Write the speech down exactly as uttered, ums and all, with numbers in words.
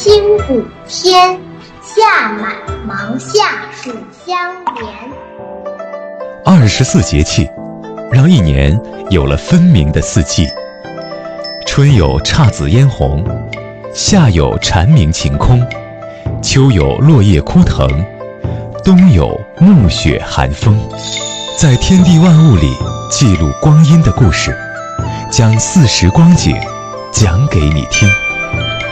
清谷天，夏满芒夏暑相连。 二十四节气，让一年有了分明的四季。春有姹紫嫣红，夏有蝉鸣晴空，秋有落叶枯藤，冬有暮雪寒风。在天地万物里记录光阴的故事，将四时光景讲给你听。